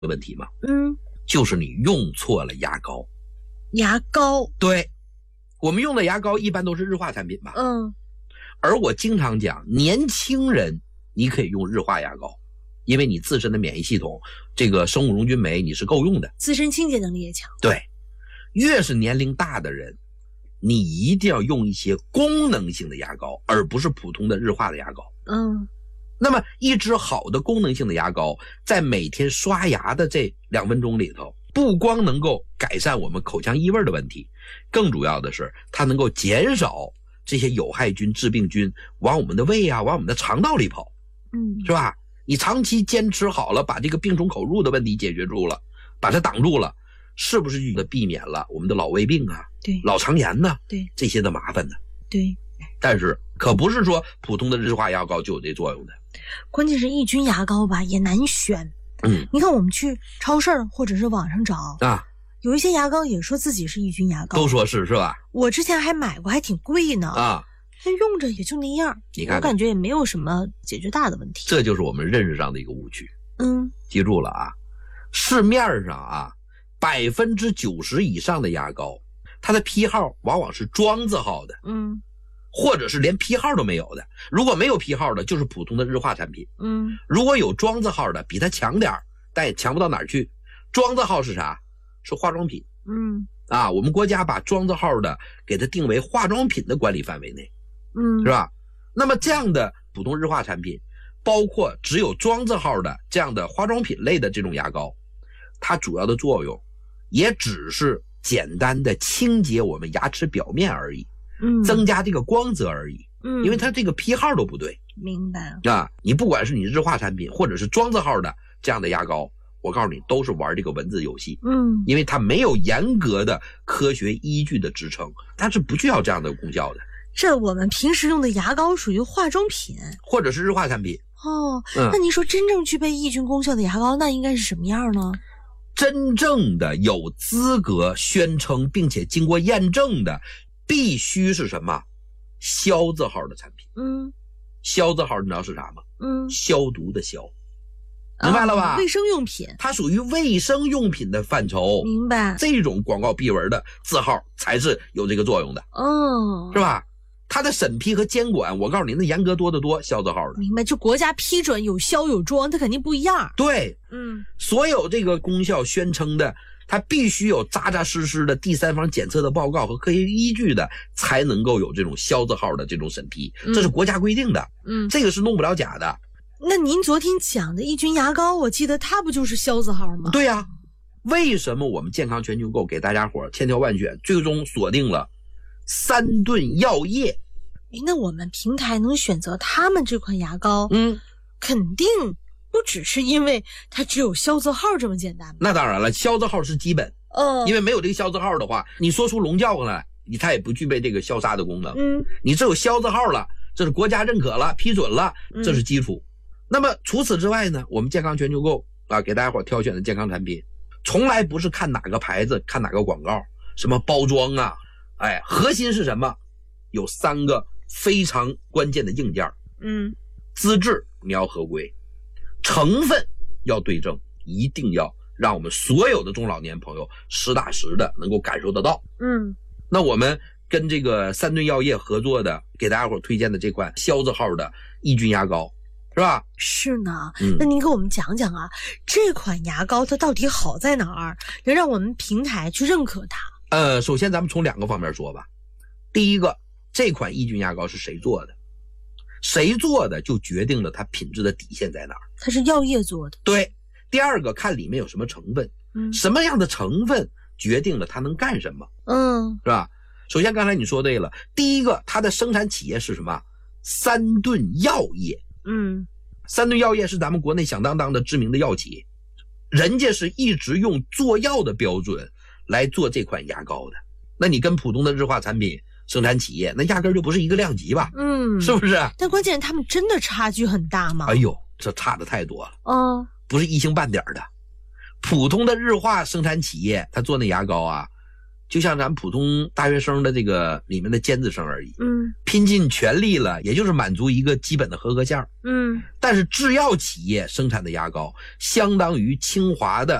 的问题吗？ 就是你用错了牙膏。 牙膏？ 对，我们用的牙膏一般都是日化产品吧？而我经常讲，年轻人你可以用日化牙膏，因为你自身的免疫系统，这个生物溶菌酶你是够用的， 自身清洁能力也强。 对，越是年龄大的人，你一定要用一些功能性的牙膏，而不是普通的日化的牙膏。那么一支好的功能性的牙膏，在每天刷牙的这2分钟里头，不光能够改善我们口腔异味的问题，更主要的是它能够减少这些有害菌、致病菌往我们的胃啊，往我们的肠道里跑。是吧？你长期坚持好了，把这个病从口入的问题解决住了，把它挡住了，是不是就避免了我们的老胃病啊， 对， 老肠炎呢， 对， 这些的麻烦呢？ 对。 但是可不是说普通的日化牙膏就有这作用的。 关键是抑菌牙膏吧也难选。你看我们去超市或者是网上找啊，有一些牙膏也说自己是抑菌牙膏， 都说是吧？ 我之前还买过，还挺贵呢啊，但用着也就那样。你看，我感觉也没有什么解决大的问题。 这就是我们认识上的一个误区。记住了啊，市面上啊，90%以上的牙膏，它的批号往往是庄字号的。或者是连批号都没有的。如果没有批号的，就是普通的日化产品。如果有庄字号的，比它强点，但也强不到哪儿去。庄字号是啥？是化妆品。我们国家把庄字号的给它定为化妆品的管理范围内。是吧？那么这样的普通日化产品，包括只有庄字号的这样的化妆品类的这种牙膏，它主要的作用也只是简单的清洁我们牙齿表面而已。增加这个光泽而已。因为它这个批号都不对。 明白啊？你不管是你日化产品或者是庄字号的这样的牙膏，我告诉你都是玩这个文字游戏。因为它没有严格的科学依据的支撑，它是不需要这样的功效的。 这我们平时用的牙膏属于化妆品或者是日化产品。 那您说真正具备抑菌功效的牙膏那应该是什么样呢？ 真正的有资格宣称并且经过验证的，必须是什么？消字号的产品。消字号你知道是啥吗？消毒的消。明白了吧？ 卫生用品， 它属于卫生用品的范畴。 明白。 这种广告壁纹的字号才是有这个作用的。是吧？它的审批和监管，我告诉你，那严格多得多。消字号的， 明白？就国家批准有消有庄，它肯定不一样。 对，所有这个功效宣称的，它必须有扎扎实实的第三方检测的报告和科学依据的，才能够有这种消字号的这种审批，这是国家规定的。这个是弄不了假的。 那您昨天讲的抑菌牙膏，我记得它不就是消字号吗？ 对呀。为什么我们健康全球购给大家伙千挑万选，最终锁定了3顿药业？ 那我们平台能选择他们这款牙膏，肯定不只是因为它只有消字号这么简单。 那当然了，消字号是基本。因为没有这个消字号的话，你说出龙叫来，它也不具备这个消杀的功能。你只有消字号了，这是国家认可了、批准了，这是基础。那么除此之外呢，我们健康全球购给大家伙挑选的健康产品，从来不是看哪个牌子、看哪个广告，什么包装啊，核心是什么？有3个非常关键的硬件。资质你要合规，成分要对症，一定要让我们所有的中老年朋友实打实的能够感受得到。那我们跟这个3顿药业合作的，给大家伙推荐的这款消字号的抑菌牙膏，是吧？ 是呢。那您给我们讲讲啊，这款牙膏它到底好在哪儿，能让我们平台去认可它？ 首先咱们从2个方面说吧。第一个，这款抑菌牙膏是谁做的？谁做的就决定了它品质的底线在哪儿。 它是药业做的。 对。第二个，看里面有什么成分。什么样的成分决定了它能干什么。是吧？首先刚才你说对了，第一个，它的生产企业是什么？3顿药业。3顿药业是咱们国内响当当的知名的药企，人家是一直用做药的标准来做这款牙膏的。那你跟普通的日化产品生产企业，那压根就不是一个量级吧？是不是？ 但关键他们真的差距很大吗？ 哎呦，这差的太多了。不是一星半点的。普通的日化生产企业，他做那牙膏啊， 就像咱普通大学生的这个里面的尖子生而已。拼尽全力了，也就是满足一个基本的合格线。但是制药企业生产的牙膏相当于清华的